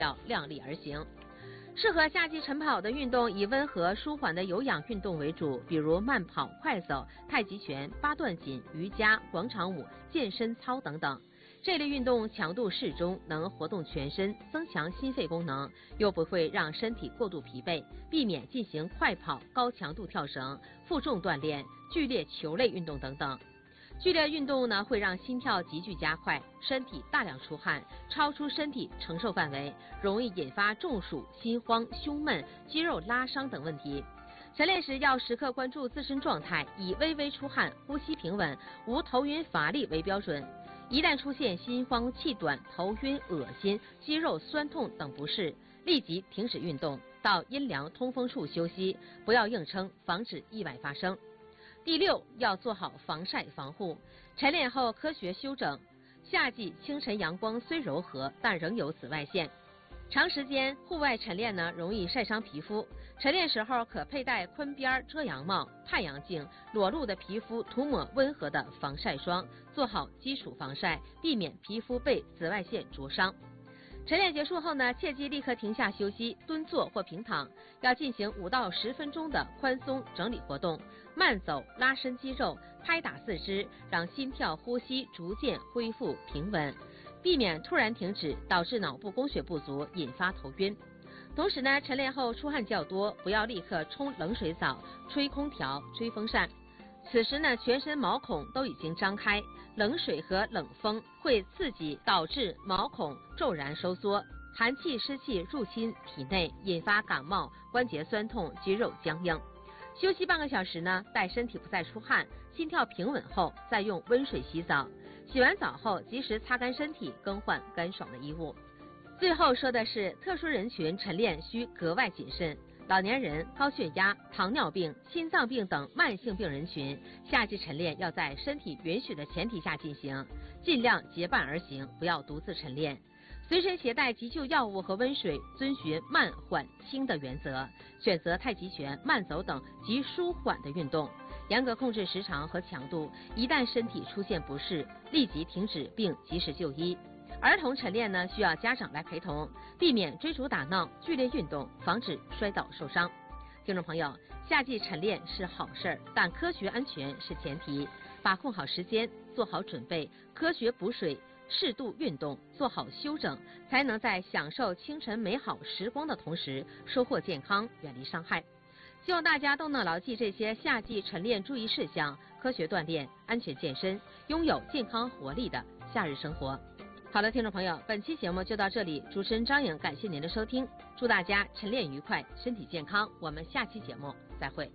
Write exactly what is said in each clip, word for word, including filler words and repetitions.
要量力而行。适合夏季晨跑的运动以温和舒缓的有氧运动为主，比如慢跑、快走、太极拳、八段锦、瑜伽、广场舞、健身操等等。这类运动强度适中，能活动全身，增强心肺功能，又不会让身体过度疲惫，避免进行快跑、高强度跳绳、负重锻炼、剧烈球类运动等等。剧烈运动呢，会让心跳急剧加快，身体大量出汗，超出身体承受范围，容易引发中暑、心慌、胸闷、肌肉拉伤等问题。晨练时要时刻关注自身状态，以微微出汗、呼吸平稳、无头晕乏力为标准。一旦出现心慌、气短、头晕、恶心、肌肉酸痛等不适，立即停止运动，到阴凉通风处休息，不要硬撑，防止意外发生。第六，要做好防晒防护。晨练后科学休整。夏季清晨阳光虽柔和，但仍有紫外线。长时间户外晨练呢，容易晒伤皮肤。晨练时候可佩戴坤边遮阳帽、太阳镜，裸露的皮肤涂抹温和的防晒霜，做好基础防晒，避免皮肤被紫外线灼伤。晨练结束后呢，切忌立刻停下休息，蹲坐或平躺，要进行五到十分钟的宽松整理活动，慢走，拉伸肌肉，拍打四肢，让心跳、呼吸逐渐恢复平稳，避免突然停止，导致脑部供血不足，引发头晕。同时呢，晨练后出汗较多，不要立刻冲冷水澡、吹空调、吹风扇。此时呢，全身毛孔都已经张开，冷水和冷风会刺激，导致毛孔骤然收缩，寒气湿气入侵体内，引发感冒、关节酸痛、肌肉僵硬。休息半个小时呢，待身体不再出汗，心跳平稳后，再用温水洗澡。洗完澡后，及时擦干身体，更换干爽的衣物。最后说的是，特殊人群晨练需格外谨慎。老年人、高血压、糖尿病、心脏病等慢性病人群，夏季晨练要在身体允许的前提下进行，尽量结伴而行，不要独自晨练。随身携带急救药物和温水，遵循慢缓轻的原则，选择太极拳、慢走等极舒缓的运动，严格控制时长和强度。一旦身体出现不适，立即停止并及时就医。儿童晨练呢，需要家长来陪同，避免追逐打闹、剧烈运动，防止摔倒受伤。听众朋友，夏季晨练是好事儿，但科学安全是前提。把控好时间，做好准备，科学补水，适度运动，做好休整，才能在享受清晨美好时光的同时，收获健康，远离伤害。希望大家都能牢记这些夏季晨练注意事项，科学锻炼，安全健身，拥有健康活力的夏日生活。好的，听众朋友，本期节目就到这里，主持人张颖感谢您的收听，祝大家晨练愉快，身体健康，我们下期节目再会。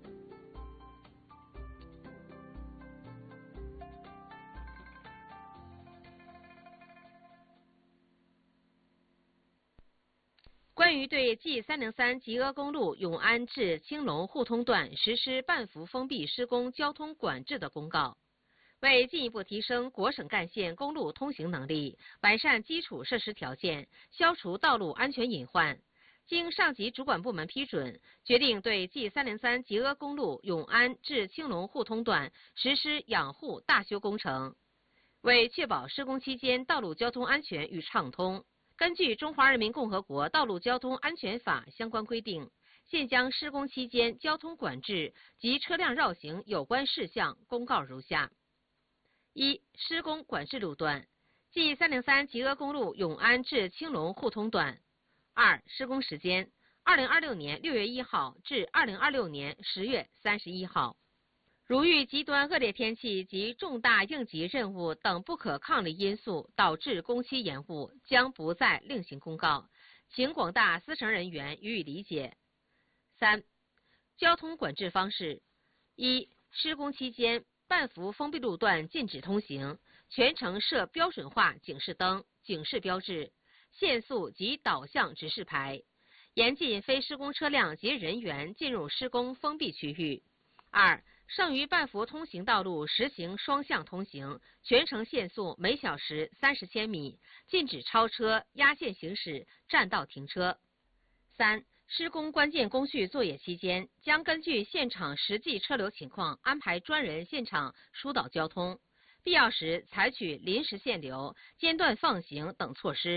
关于对 G 三零三 吉阿公路永安至青龙互通段实施半幅封闭施工交通管制的公告，为进一步提升国省干线公路通行能力，完善基础设施条件，消除道路安全隐患，经上级主管部门批准，决定对 G 三零三 吉阿公路永安至青龙互通段实施养护大修工程。为确保施工期间道路交通安全与畅通，根据《中华人民共和国道路交通安全法》相关规定，现将施工期间交通管制及车辆绕行有关事项公告如下：一、施工管制路段 G 三零三 吉阿公路永安至青龙互通段。二、施工时间二零二六年六月一号至二零二六年十月三十一号。如遇极端恶劣天气及重大应急任务等不可抗力因素导致工期延误，将不再另行公告，请广大司乘人员予以理解。三、交通管制方式：一、施工期间半幅封闭路段禁止通行，全程设标准化警示灯、警示标志、限速及导向指示牌，严禁非施工车辆及人员进入施工封闭区域。二、剩余半幅通行道路实行双向通行，全程限速每小时三十千米，禁止超车、压线行驶、占道停车。三、施工关键工序作业期间，将根据现场实际车流情况安排专人现场疏导交通，必要时采取临时限流、间断放行等措施，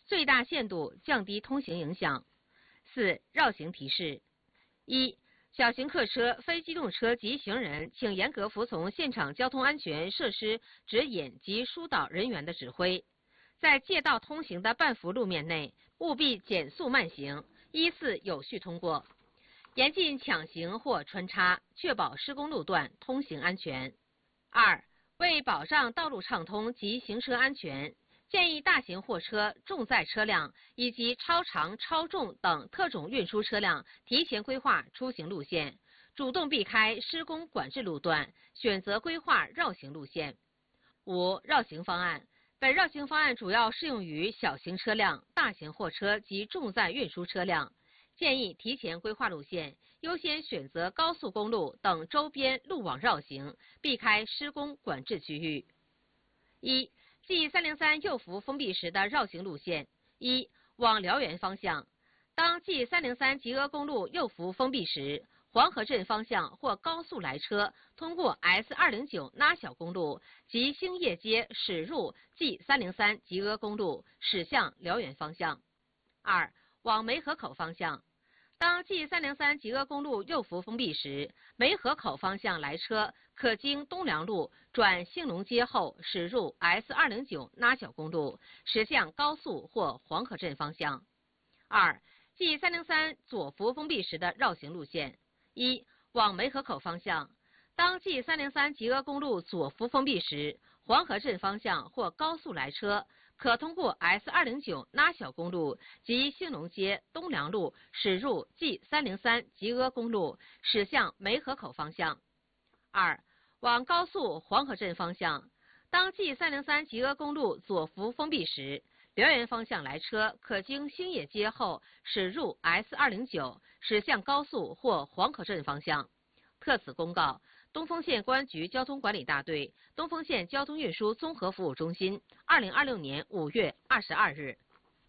最大限度降低通行影响。四、绕行提示：一、小型客车、非机动车及行人，请严格服从现场交通安全设施指引及疏导人员的指挥，在借道通行的半幅路面内，务必减速慢行，依次有序通过，严禁抢行或穿插，确保施工路段通行安全。二、为保障道路畅通及行车安全，建议大型货车、重载车辆以及超长、超重等特种运输车辆提前规划出行路线，主动避开施工管制路段，选择规划绕行路线。五、绕行方案。本绕行方案主要适用于小型车辆、大型货车及重载运输车辆，建议提前规划路线，优先选择高速公路等周边路网绕行，避开施工管制区域。一、G 三零三右幅封闭时的绕行路线：一、往辽源方向，当 G 三零三吉阿公路右幅封闭时，黄河镇方向或高速来车通过 S 二零九 拉小公路及兴业街驶入 G 三零三吉阿公路，驶向辽源方向。二、往梅河口方向，当 G 三零三吉阿公路右幅封闭时，梅河口方向来车可经东良路转兴隆街后驶入 S 二零九 拉小公路，驶向高速或黄河镇方向。二、G 三零三左幅封闭时的绕行路线：一、往梅河口方向，当 G 三零三吉阿公路左幅封闭时，黄河镇方向或高速来车可通过 S 二零九 拉小公路及兴隆街东良路驶入 G 三零三吉阿公路，驶向梅河口方向。二、往高速黄河镇方向，当 G 三零三吉阿公路左幅封闭时，辽源方向来车可经兴业街后驶入 S 二零九，驶向高速或黄河镇方向。特此公告，东丰县公安局交通管理大队、东丰县交通运输综合服务中心，二零二六年五月二十二日。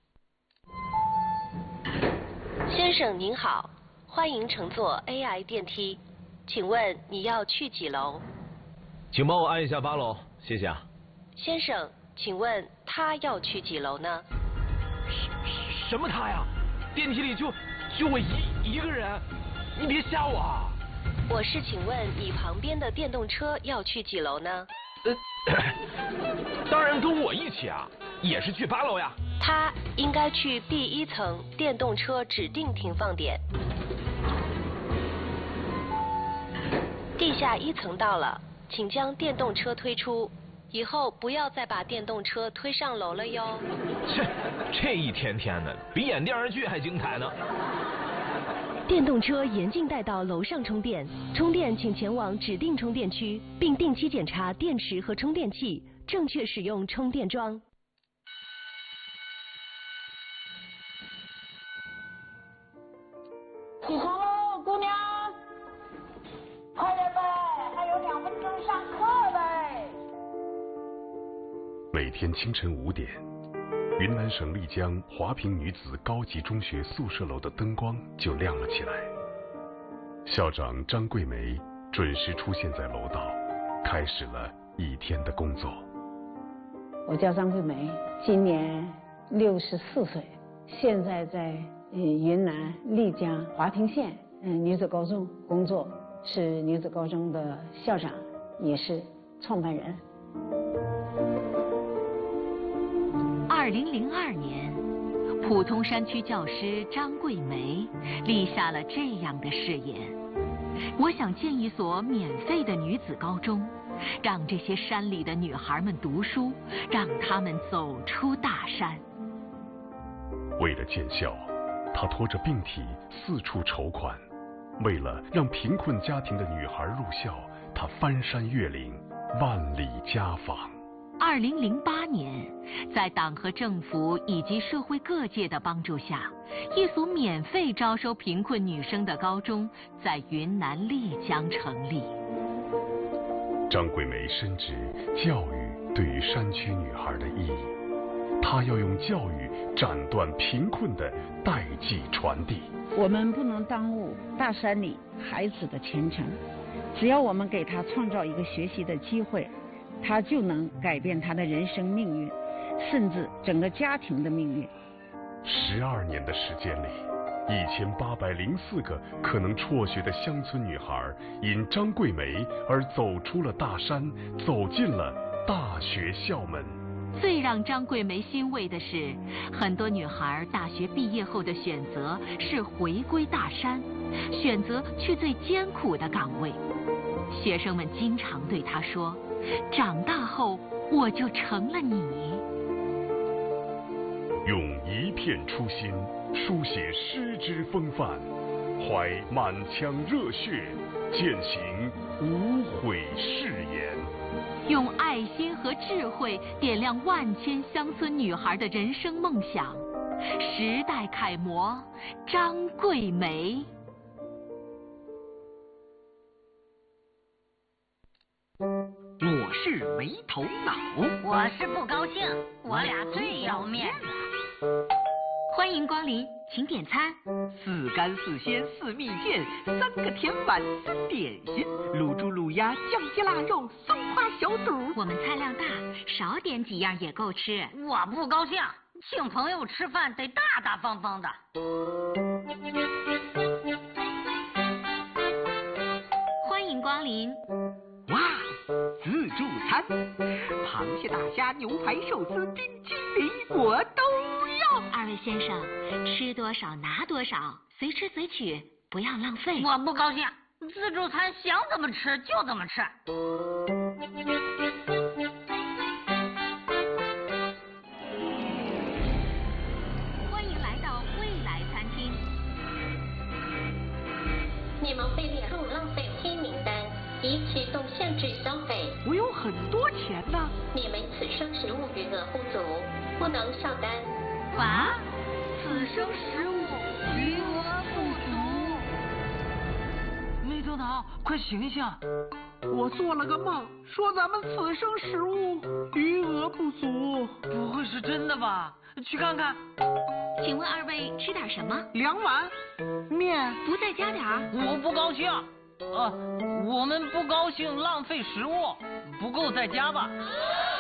先生您好，欢迎乘坐 A I 电梯，请问你要去几楼？ 请帮我按一下八楼，谢谢啊。 先生，请问他要去几楼呢？ 什么他呀？电梯里就就我一一个人，你别吓我啊！ 我是请问你旁边的电动车要去几楼呢？ 呃，当然跟我一起啊，也是去八楼呀。 他应该去 B 一层电动车指定停放点。地下一层到了，请将电动车推出。以后不要再把电动车推上楼了哟。 这这一天天的，比演电视剧还精彩呢。 电动车严禁带到楼上充电，充电请前往指定充电区，并定期检查电池和充电器，正确使用充电桩。 起床喽，姑娘，快点呗，还有两分钟上课呗。 每天清晨五点，云南省丽江华坪女子高级中学宿舍楼的灯光就亮了起来。校长张桂梅准时出现在楼道，开始了一天的工作。 我叫张桂梅，今年六十四岁，现在在云南丽江华坪县嗯女子高中工作，是女子高中的校长，也是创办人。 二零零二年，普通山区教师张桂梅立下了这样的誓言：我想建一所免费的女子高中，让这些山里的女孩们读书，让她们走出大山。 为了建校，她拖着病体四处筹款；为了让贫困家庭的女孩入校，她翻山越岭，万里家访。 二零零八年，在党和政府以及社会各界的帮助下，一所免费招收贫困女生的高中在云南丽江成立。 张桂梅深知教育对于山区女孩的意义，她要用教育斩断贫困的代际传递。 我们不能耽误大山里孩子的前程，只要我们给他创造一个学习的机会，他就能改变他的人生命运，甚至整个家庭的命运。 十二年的时间里，一千八百零四个可能辍学的乡村女孩，因张桂梅而走出了大山，走进了大学校门。 最让张桂梅欣慰的是，很多女孩大学毕业后的选择是回归大山，选择去最艰苦的岗位。学生们经常对她说：“长大后我就成了你。” 用一片初心书写诗之风范，怀满腔热血践行无悔誓言。 用爱心和智慧点亮万千乡村女孩的人生梦想，时代楷模张桂梅。 我是没头脑， 我是不高兴，我俩最要面子。 欢迎光临，请点餐。 四干四鲜四蜜饯，三个甜碗三点心，卤猪卤鸭酱鸡腊肉松花小肚。 我们菜量大，少点几样也够吃。 我不高兴，请朋友吃饭得大大方方的。 欢迎光临。 哇，自助餐，螃蟹、大虾、牛排、寿司、冰淇淋，我都要。 二位先生，吃多少拿多少，随吃随取，不要浪费。 我不高兴，自助餐想怎么吃就怎么吃。 欢迎来到未来餐厅。 你们被列入浪费黑名单，已启动限制消费。 我有很多钱呢。 你们此生食物余额不足，不能上单。 啊？此生食物余额不足。 没头脑，快醒醒！ 我做了个梦，说咱们此生食物余额不足。 不会是真的吧？去看看。 请问二位吃点什么？ 两碗面。 不再加点儿？ 我不高兴。呃，我们不高兴浪费食物，不够再加吧。